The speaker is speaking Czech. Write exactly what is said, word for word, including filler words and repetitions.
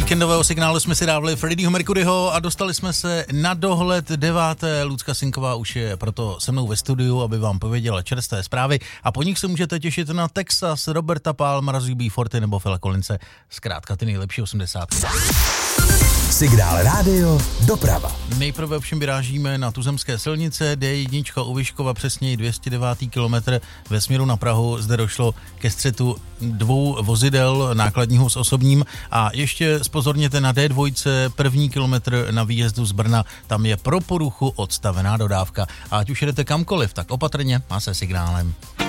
víkendového signálu jsme si dávali Freddieho Mercuryho a dostali jsme se na dohled deváté. Lucka Sinková už je proto se mnou ve studiu, aby vám pověděla čerstvé zprávy a po nich se můžete těšit na Texas, Roberta Palmera, Z B čtyřicet nebo Phila Collinse, zkrátka ty nejlepší osmdesátky. Signál rádio doprava. Nejprve ovšem vyrážíme na tuzemské silnice D jedna u Vyškova, přesněji dvě stě devátý kilometr ve směru na Prahu. Zde došlo ke střetu dvou vozidel, nákladního s osobním, a ještě zpozorněte na D dva, první kilometr na výjezdu z Brna, tam je pro poruchu odstavená dodávka. A ať už jedete kamkoliv, tak opatrně a se signálem.